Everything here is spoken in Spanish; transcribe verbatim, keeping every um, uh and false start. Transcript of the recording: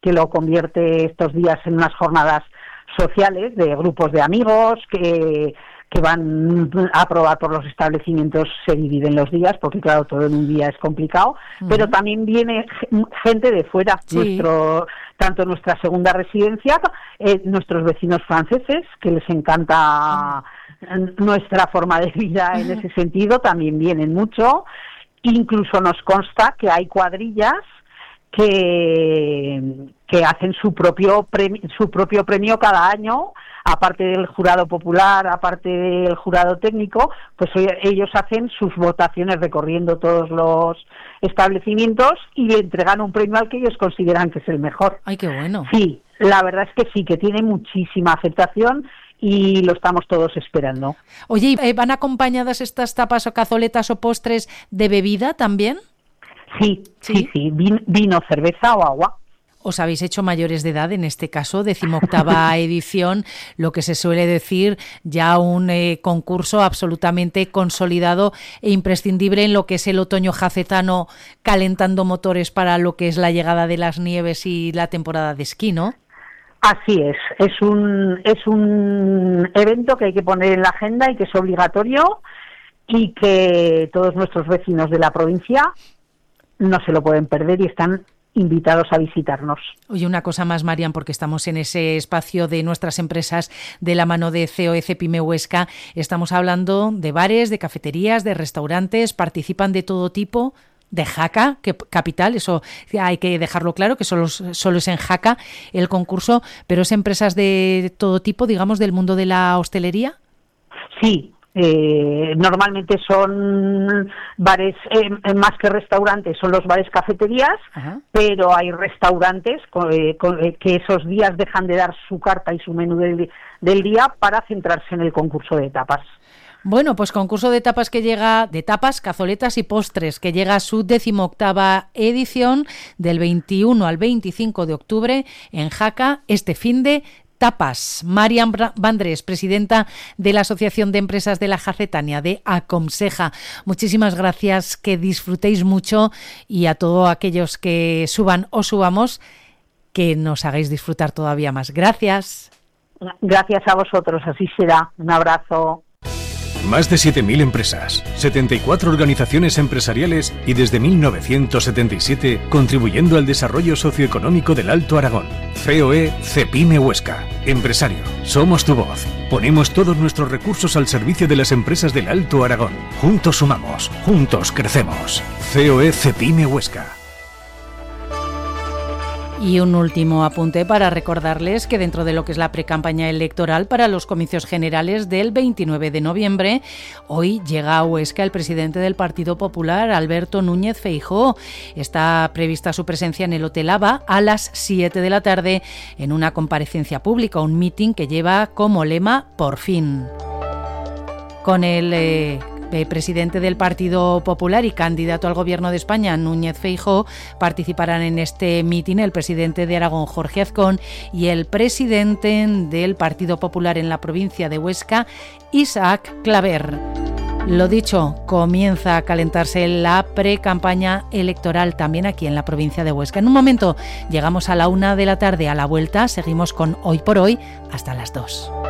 que lo convierte estos días en unas jornadas sociales de grupos de amigos que, que van a probar por los establecimientos, se dividen los días, porque claro, todo en un día es complicado, uh-huh. pero también viene gente de fuera, sí. nuestro tanto nuestra segunda residencia, eh, nuestros vecinos franceses, que les encanta uh-huh. nuestra forma de vida en uh-huh. ese sentido, también vienen mucho. Incluso nos consta que hay cuadrillas que, que hacen su propio premio, su propio premio cada año, aparte del jurado popular, aparte del jurado técnico, pues ellos hacen sus votaciones recorriendo todos los establecimientos y le entregan un premio al que ellos consideran que es el mejor. ¡Ay, qué bueno! Sí, la verdad es que sí, que tiene muchísima aceptación y lo estamos todos esperando. Oye, ¿y van acompañadas estas tapas o cazoletas o postres de bebida también? Sí, sí, sí, sí. Vino, vino, cerveza o agua. Os habéis hecho mayores de edad, en este caso, decimoctava edición, lo que se suele decir ya un eh, concurso absolutamente consolidado e imprescindible en lo que es el otoño jacetano, calentando motores para lo que es la llegada de las nieves y la temporada de esquí, ¿no? Así es, es un es un evento que hay que poner en la agenda y que es obligatorio y que todos nuestros vecinos de la provincia no se lo pueden perder y están invitados a visitarnos. Oye, una cosa más, Marian, porque estamos en ese espacio de nuestras empresas de la mano de C O E Cepime Huesca. Estamos hablando de bares, de cafeterías, de restaurantes, participan de todo tipo. De Jaca, que capital, eso hay que dejarlo claro, que solo, solo es en Jaca el concurso, pero es empresas de todo tipo, digamos, del mundo de la hostelería. Sí, eh, normalmente son bares, eh, más que restaurantes, son los bares cafeterías, ajá. Pero hay restaurantes con, eh, con, eh, que esos días dejan de dar su carta y su menú del, del día para centrarse en el concurso de tapas. Bueno, pues concurso de tapas que llega, de tapas, cazoletas y postres, que llega a su decimoctava edición del veintiuno al veinticinco de octubre en Jaca, este finde tapas. Marian Vandrés, presidenta de la Asociación de Empresas de la Jacetania, de Acomseja. Muchísimas gracias, que disfrutéis mucho y a todos aquellos que suban o subamos, que nos hagáis disfrutar todavía más. Gracias. Gracias a vosotros, así será. Un abrazo. Más de siete mil empresas, setenta y cuatro organizaciones empresariales y desde mil novecientos setenta y siete contribuyendo al desarrollo socioeconómico del Alto Aragón. C O E Cepime Huesca. Empresario, somos tu voz. Ponemos todos nuestros recursos al servicio de las empresas del Alto Aragón. Juntos sumamos, juntos crecemos. C O E Cepime Huesca. Y un último apunte para recordarles que dentro de lo que es la precampaña electoral para los comicios generales del veintinueve de noviembre, hoy llega a Huesca el presidente del Partido Popular, Alberto Núñez Feijóo. Está prevista su presencia en el Hotel Aba a las siete de la tarde en una comparecencia pública, un meeting que lleva como lema "Por fin". Con el eh, Eh, presidente del Partido Popular y candidato al Gobierno de España, Núñez Feijóo, participarán en este mitin el presidente de Aragón, Jorge Azcón, y el presidente del Partido Popular en la provincia de Huesca, Isaac Claver. Lo dicho, comienza a calentarse la pre-campaña electoral también aquí en la provincia de Huesca. En un momento llegamos a la una de la tarde. A la vuelta seguimos con Hoy por Hoy hasta las dos.